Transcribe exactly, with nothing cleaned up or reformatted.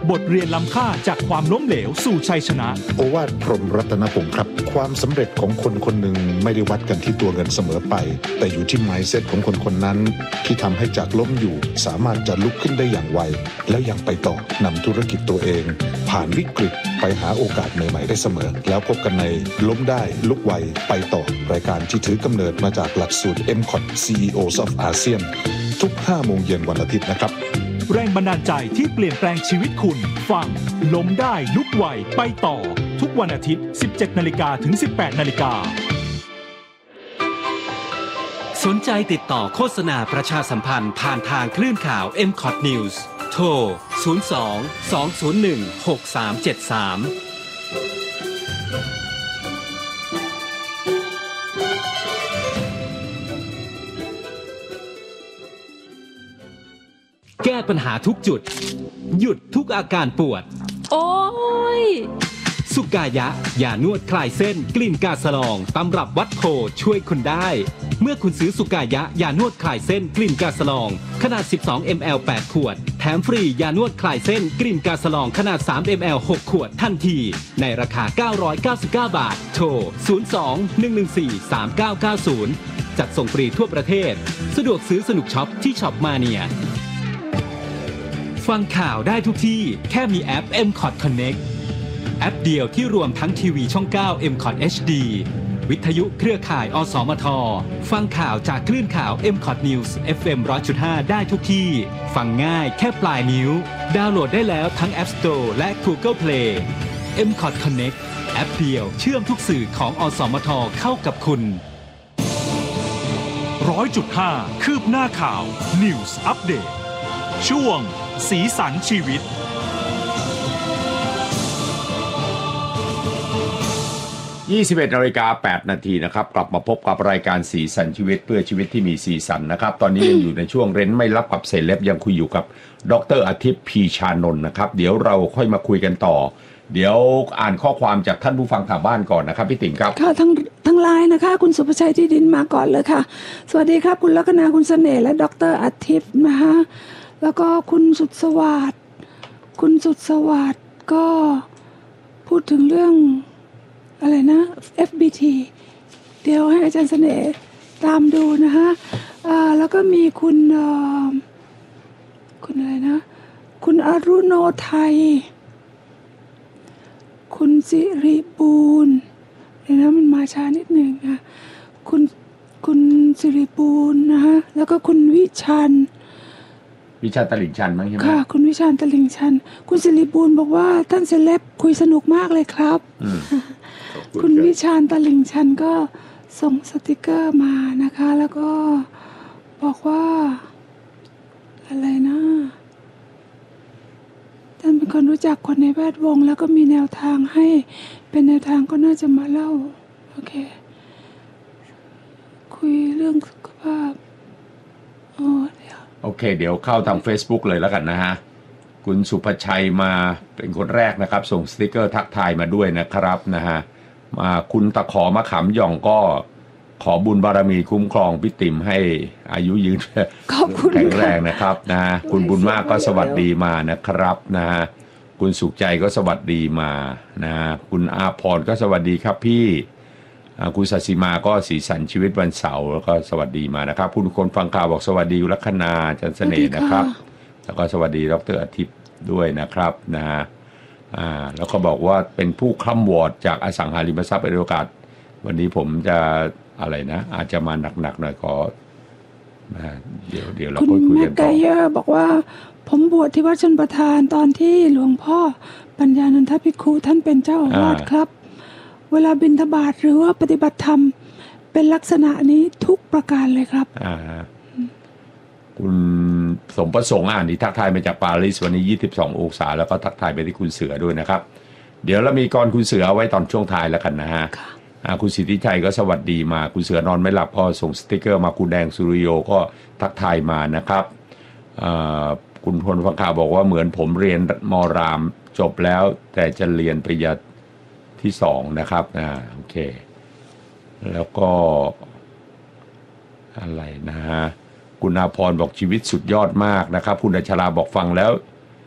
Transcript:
บทเรียนล้ำค่าจากความล้มเหลวสู่ชัยชนะโอวาทพรหมรัตนพงศ์ครับความสำเร็จของคนคนหนึ่งไม่ได้วัดกันที่ตัวเงินเสมอไปแต่อยู่ที่ mindset ของคนคนนั้นที่ทำให้จากล้มอยู่สามารถจะลุกขึ้นได้อย่างไวแล้วยังไปต่อนำธุรกิจตัวเองผ่านวิกฤตไปหาโอกาสใหม่ๆได้เสมอแล้วพบกันในล้มได้ลุกไวไปต่อรายการที่ถือกำเนิดมาจากหลักสูตร เอ็ม ซี โอ ที ซี อี โอ of อาเซียนทุกห้าโมงเย็นวันอาทิตย์นะครับแรงบันดาลใจที่เปลี่ยนแปลงชีวิตคุณฟังล้มได้ลุกไวไปต่อทุกวันอาทิตย์ สิบเจ็ดนาฬิกา ถึง สิบแปดนาฬิกาสนใจติดต่อโฆษณาประชาสัมพันธ์ผ่านทางคลื่นข่าว เอ็ม ซี โอ ที News โทร ศูนย์ สอง สอง ศูนย์ หนึ่ง หก สาม เจ็ด สามแก้ปัญหาทุกจุดหยุดทุกอาการปวดโอ้ยสุกายะยานวดคลายเส้นกลิ่นกาสลองตำรับวัดโพช่วยคุณได้เมื่อคุณซื้อสุกายะยานวดคลายเส้นกลิ่นกาสลองขนาด สิบสองมิลลิลิตร แปด ขวดแถมฟรียานวดคลายเส้นกลิ่นกาสลองขนาด สามมิลลิลิตร หก ขวดทันทีในราคาเก้าร้อยเก้าสิบเก้าบาทโทร ศูนย์ สอง หนึ่ง หนึ่ง สี่ สาม เก้า เก้า ศูนย์ จัดส่งฟรีทั่วประเทศสะดวกซื้อสนุกช็อปที่ช็อปมาเนียฟังข่าวได้ทุกที่แค่มีแอป เอ็ม ซี โอ ที Connect แอปเดียวที่รวมทั้งทีวีช่อง เก้า เอ็ม ซี โอ ที เอช ดี วิทยุเครือข่าย อสมท ฟังข่าวจากคลื่นข่าว เอ็ม ซี โอ ที News เอฟ เอ็ม หนึ่งร้อยจุดห้า ได้ทุกที่ฟังง่ายแค่ปลายนิ้วดาวน์โหลดได้แล้วทั้ง App Store และ Google Play เอ็ม ซี โอ ที Connect แอปเดียวเชื่อมทุกสื่อของอสมทเข้ากับคุณหนึ่งร้อยจุดห้า คืบหน้าข่าว News Update ช่วงสีสันชีวิตยี่สิบเอ็ดนาฬิกาแปดนาทีนะครับกลับมาพบกับรายการสีสันชีวิตเพื่อชีวิตที่มีสีสันนะครับตอนนี้ยังอยู่ในช่วงเร้นไม่รับกับเซเลบยังคุยอยู่กับดร.อาทิตย์พีชานนท์นะครับเดี๋ยวเราค่อยมาคุยกันต่อเดี๋ยวอ่านข้อความจากท่านผู้ฟังทางบ้านก่อนนะครับพี่ติ๋มครับค่ะทั้งทั้งไลน์นะคะคุณสุภชัยที่ดินมาก่อนเลยค่ะสวัสดีครับคุณลัคนาคุณเสน่ห์และดร.อาทิตย์นะคะแล้วก็คุณสุดสวัสดิ์คุณสุดสวัสดิ์ก็พูดถึงเรื่องอะไรนะ เอฟ บี ที เดี๋ยวให้อาจารย์เสน่ห์ตามดูนะคะอ่าแล้วก็มีคุณคุณอะไรนะคุณอรุโนไทยคุณสิริบูรณ์เดี๋ยวนะมันมาช้านิดหนึ่งค่ะคุณคุณสิริบูรณ์นะคะแล้วก็คุณวิชันวิชาตลิ่งชันมั้งใช่ไหมค่ะคุณวิชาตลิ่งชันคุณสิริบูรณ์บอกว่าท่านเซเลบคุยสนุกมากเลยครับคุณวิชาตลิ่งชันก็ส่งสติกเกอร์มานะคะแล้วก็บอกว่าอะไรนะท่านเป็นคนรู้จักคนในแวดวงแล้วก็มีแนวทางให้เป็นแนวทางก็น่าจะมาเล่าโอเคคุยเรื่องสุขภาพอ๋อเดี๋ยวโอเคเดี๋ยวเข้าทาง Facebook เลยแล้วกันนะฮะคุณสุภชัยมาเป็นคนแรกนะครับส่งสติกเกอร์ทักทายมาด้วยนะครับนะฮะมาคุณตะขอมะขามหย่องก็ขอบุญบารมีคุ้มครองพี่ติ๋มให้อายุยืนแข็งแรงนะครับนะฮะคุณบุญมากก็สวัสดีมานะครับนะฮะคุณสุขใจก็สวัสดีมานะฮะคุณอาพรก็สวัสดีครับพี่คุณศศิมาก็สีสันชีวิตวันเสาร์แล้วก็สวัสดีมานะครับคุณคนฟังข่าวบอกสวัสดีลัคนาจันเสน่ห์นะครับแล้วก็สวัสดีดร.อาทิตย์ด้วยนะครับนะฮะอ่าแล้วก็บอกว่าเป็นผู้คล่ำวอร์ดจากอสังหาริมทรัพย์เป็นโอกาสวันนี้ผมจะอะไรนะอาจจะมาหนักๆหน่อยขอเดี๋ยวเดี๋ยวเราคุยคุยกันต่อคุณแมคไกเยอร์บอกว่าผมบวชที่วัดชลประทานตอนที่หลวงพ่อปัญญานันทภิกขุท่านเป็นเจ้าอาวาสครับเวลาบิณฑบาตหรือว่าปฏิบัติธรรมเป็นลักษณะนี้ทุกประการเลยครับอ่าคุณสมประสงค์อ่านที่ทักทายมาจากปารีสวันนี้ยี่สิบสององศาแล้วก็ทักทายไปที่คุณเสือด้วยนะครับเดี๋ยวเรามีกรคุณเสือเอาไว้ตอนช่วงท้ายแล้วกันนะฮะคุณสิทธิชัยก็สวัสดีมาคุณเสือนอนไม่หลับก็ส่งสติ๊กเกอร์มาคุณแดงสุริโยก็ทักทายมานะครับคุณพลฟังข่าวบอกว่าเหมือนผมเรียนม.รามจบแล้วแต่จะเรียนปริญญาที่สองนะครับอ่าโอเคแล้วก็อะไรนะฮะคุณอาพรบอกชีวิตสุดยอดมากนะครับคุณอัชราบอกฟังแล้ว